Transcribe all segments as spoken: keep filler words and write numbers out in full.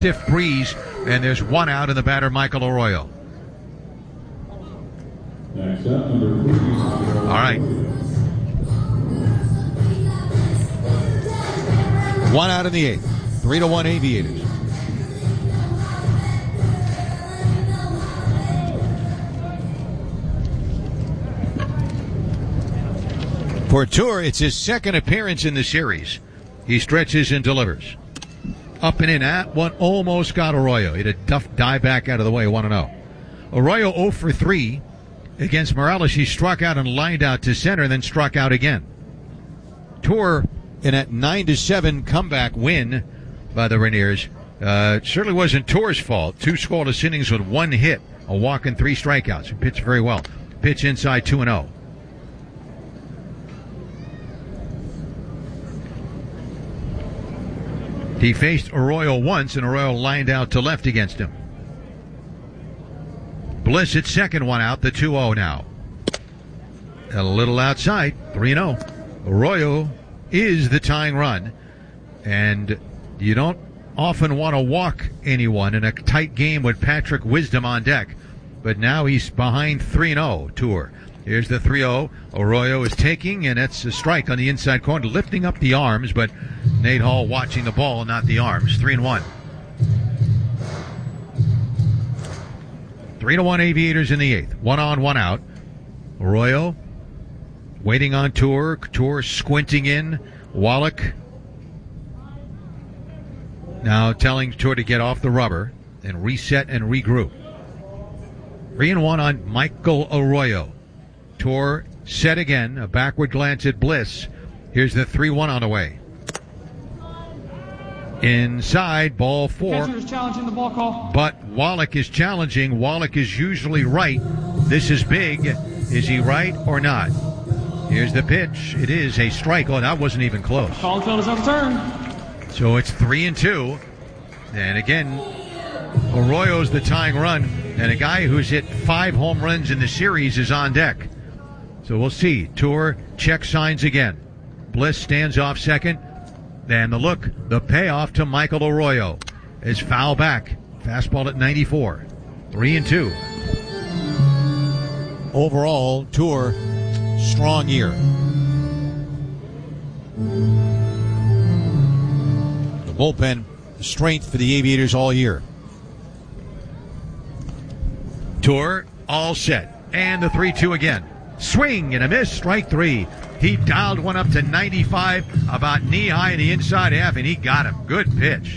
stiff breeze, and there's one out in the batter, Michael Arroyo. Next up, number three. All right. One out in the eighth. Three to one Aviators. For Tour, it's his second appearance in the series. He stretches and delivers. Up and in at one, almost got Arroyo. He had a duff dive back out of the way, one and oh. Arroyo oh for three. Against Morales, he struck out and lined out to center, then struck out again. Tour in that nine to seven comeback win by the Rainiers. Uh, it certainly wasn't Tour's fault. Two scoreless innings with one hit, a walk and three strikeouts. He pitched very well. Pitch inside two and oh. He faced Arroyo once, and Arroyo lined out to left against him. Bliss at second, one out, the two oh now. A little outside, three and oh. Arroyo is the tying run, and you don't often want to walk anyone in a tight game with Patrick Wisdom on deck, but now he's behind three and oh, Tour. Here's the three oh. Arroyo is taking, and it's a strike on the inside corner, lifting up the arms, but Nate Hall watching the ball, not the arms. Three and one. Three to one Aviators in the eighth. One on, one out. Arroyo waiting on Tour. Tour squinting in. Wallach now telling Tour to get off the rubber and reset and regroup. Three and one on Michael Arroyo. Tour set again. A backward glance at Bliss. Here's the three one on the way. Inside, ball four. Catcher is challenging the ball call. But Wallach is challenging. Wallach is usually right. This is big. Is he right or not? Here's the pitch. It is a strike. Oh, that wasn't even close. Caulfield is overturned. So it's three and two. And again, Arroyo's the tying run. And a guy who's hit five home runs in the series is on deck. So we'll see. Tour check signs again. Bliss stands off second. And the look, the payoff to Michael Arroyo is foul back. Fastball at ninety-four. Three and two. Overall, Tour, strong year. The bullpen, strength for the Aviators all year. Tour, all set. And the three two again. Swing and a miss, strike three. He dialed one up to ninety-five, about knee-high in the inside half, and he got him. Good pitch.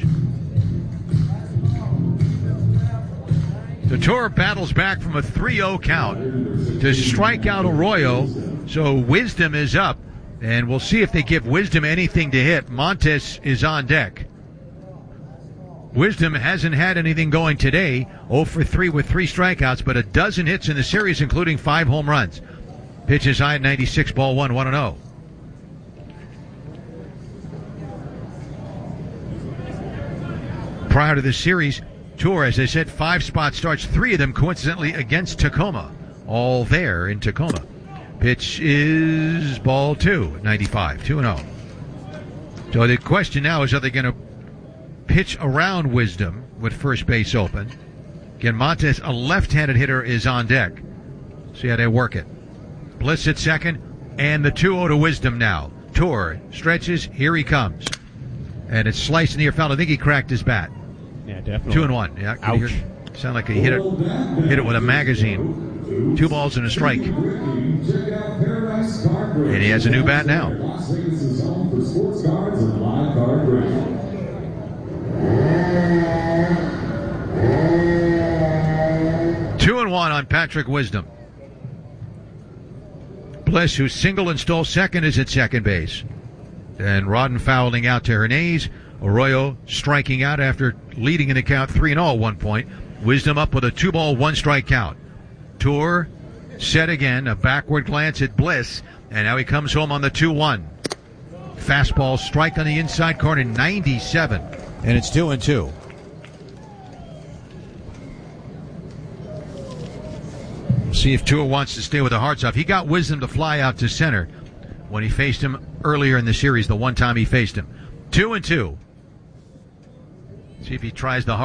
The Tour battles back from a three oh count to strike out Arroyo, so Wisdom is up, and we'll see if they give Wisdom anything to hit. Montes is on deck. Wisdom hasn't had anything going today, oh for three with three strikeouts, but a dozen hits in the series, including five home runs. Pitch is high at ninety-six, ball one, one and oh. Prior to this series, Tour, as I said, five spot starts, three of them coincidentally against Tacoma. All there in Tacoma. Pitch is ball two, ninety-five, two and oh. So the question now is, are they going to pitch around Wisdom with first base open? Again, Montes, a left-handed hitter, is on deck. See how they work it. Bliss at second, and the two oh to Wisdom now. Tour stretches, here he comes. And it's sliced near foul. I think he cracked his bat. Yeah, definitely. Two and one. Yeah, Ouch. Sound like he hit it, hit it with a magazine. Two balls and a strike. And he has a new bat now. Two and one on Patrick Wisdom. Bliss, who single and stole second, is at second base. And Rodden fouling out to Hernandez. Arroyo striking out after leading in the count three and oh at one point. Wisdom up with a two ball, one strike count. Tour set again, a backward glance at Bliss, and now he comes home on the two one. Fastball strike on the inside corner, ninety-seven. And it's two and two. See if Tour wants to stay with the hearts off. He got Wisdom to fly out to center when he faced him earlier in the series, the one time he faced him. Two and two. See if he tries the